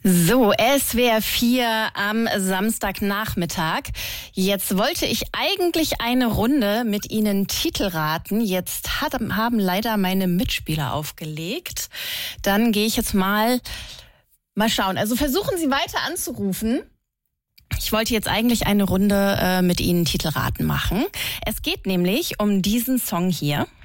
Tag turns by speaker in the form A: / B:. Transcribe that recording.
A: So, SWR 4 am Samstagnachmittag. Jetzt wollte ich eigentlich eine Runde mit Ihnen Titel raten. Jetzt haben leider meine Mitspieler aufgelegt. Dann gehe ich jetzt mal schauen. Also versuchen Sie weiter anzurufen. Ich wollte jetzt eigentlich eine Runde mit Ihnen Titelraten machen. Es geht nämlich um diesen Song hier.